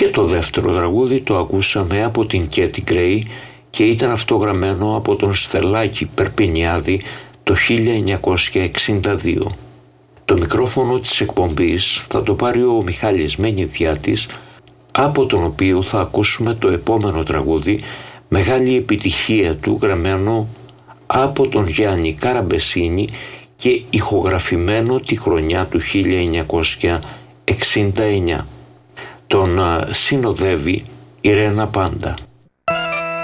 Και το δεύτερο τραγούδι το ακούσαμε από την Κέτι Γκρέι και ήταν αυτό γραμμένο από τον Στελάκη Περπινιάδη το 1962. Το μικρόφωνο της εκπομπής θα το πάρει ο Μιχάλης Μενιδιάτης, από τον οποίο θα ακούσουμε το επόμενο τραγούδι, μεγάλη επιτυχία του, γραμμένο από τον Γιάννη Καραμπεσίνη και ηχογραφημένο τη χρονιά του 1969. Τον συνοδεύει η Ρένα Πάντα.